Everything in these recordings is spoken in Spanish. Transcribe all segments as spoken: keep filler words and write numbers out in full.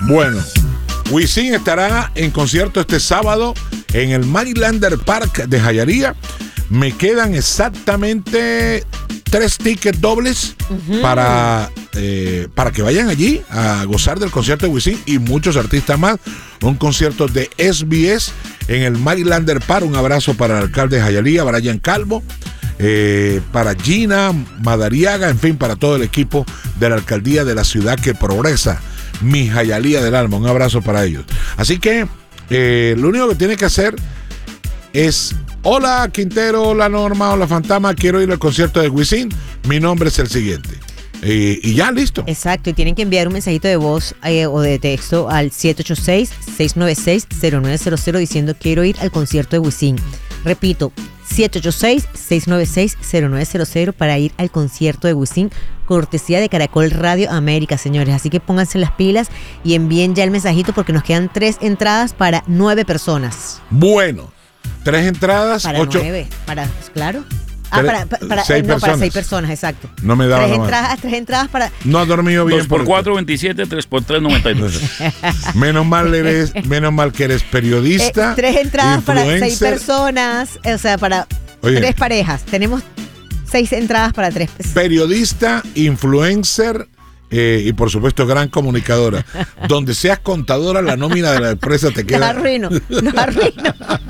Bueno, Wisin estará en concierto este sábado en el Marylander Park de Jayalía. Me quedan exactamente tres tickets dobles uh-huh. para, eh, para que vayan allí a gozar del concierto de Wisin y muchos artistas más. Un concierto de S B S en el Marylander Park. Un abrazo para el alcalde de Jayalía, Brian Calvo, eh, para Gina Madariaga, en fin, para todo el equipo de la alcaldía de la ciudad que progresa. Mi Jayalía del alma, un abrazo para ellos. Así que eh, lo único que tiene que hacer es: hola Quintero, hola Norma, hola Fantasma, quiero ir al concierto de Wisin, mi nombre es el siguiente. Y, y ya, listo. Exacto, y tienen que enviar un mensajito de voz eh, o de texto al siete ocho seis, seis nueve seis, cero nueve cero cero diciendo quiero ir al concierto de Wisin. Repito, siete ocho seis, seis nueve seis, cero nueve cero cero para ir al concierto de Wisin, cortesía de Caracol Radio América, señores. Así que pónganse las pilas y envíen ya el mensajito porque nos quedan tres entradas para nueve personas. Bueno, tres entradas, para ocho. nueve, para, claro. Ah, Tres, para, para, seis no, para personas. seis personas, exacto. No me daba tres la entradas, mano. tres entradas para. No has dormido bien. dos por cuatro, veintisiete, tres por tres, noventa y dos. Menos mal eres, menos mal que eres periodista. Eh, tres entradas influencer. para seis personas, o sea, para Oye, tres parejas. Tenemos seis entradas para tres. Periodista, influencer. Eh, y por supuesto gran comunicadora. Donde seas contadora, la nómina de la empresa te queda. Los arruino, los arruino.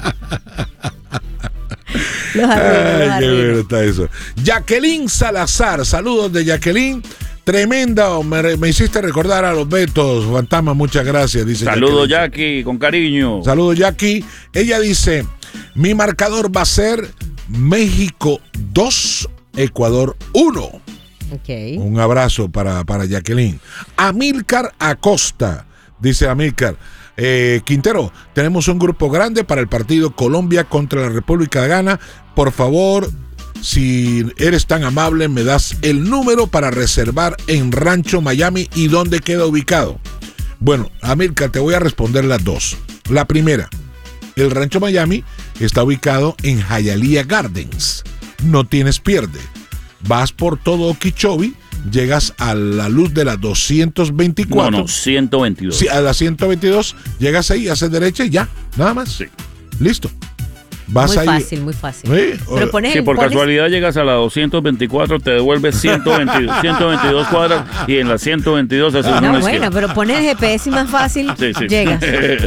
Los arruino, Ay, los qué bueno arruino. está eso. Jacqueline Salazar, saludos de Jacqueline. Tremenda, me, me hiciste recordar a los Betos, Fantasma, muchas gracias. Dice Saludos, Jackie, Jackie, con cariño. Saludos, Jackie. Ella dice: mi marcador va a ser México dos, Ecuador uno. Okay. Un abrazo para, para Jacqueline. Amílcar Acosta, dice Amílcar: eh, Quintero, tenemos un grupo grande para el partido Colombia contra la República de Ghana. Por favor, si eres tan amable, me das el número para reservar en Rancho Miami y dónde queda ubicado. Bueno, Amílcar, te voy a responder las dos. La primera: el Rancho Miami está ubicado en Hialeah Gardens. No tienes pierde. Vas por todo Okeechobee, llegas a la luz de la doscientos veinticuatro. No, no, ciento veintidós. Sí, a la ciento veintidós, llegas ahí, haces derecha y ya, nada más. Sí. Listo. Vas Muy ahí. fácil, muy fácil. Sí, Pero pones, Si por pones- casualidad llegas a la doscientos veinticuatro, te devuelves ciento veintidós, ciento veintidós cuadras y en la ciento veintidós haces No, una bueno, izquierda. pero pones el G P S y más fácil, Sí, sí. llegas.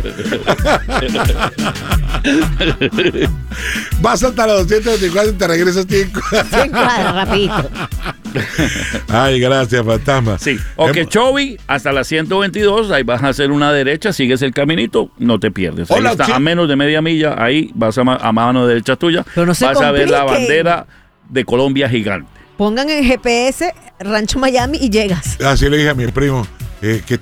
Vas hasta la doscientos veinticuatro y te regresas cinco. cien cuadras, rapidito. Ay, gracias, Fantasma. Sí, Okeechobee hasta la ciento veintidós, ahí vas a hacer una derecha, sigues el caminito, no te pierdes. Ahí Hola, está, sí. a menos de media milla, ahí vas a, ma- a mano derecha tuya, Pero no se vas a ver la compliquen. bandera de Colombia gigante. Pongan en G P S Rancho Miami y llegas. Así le dije a mi primo, eh, que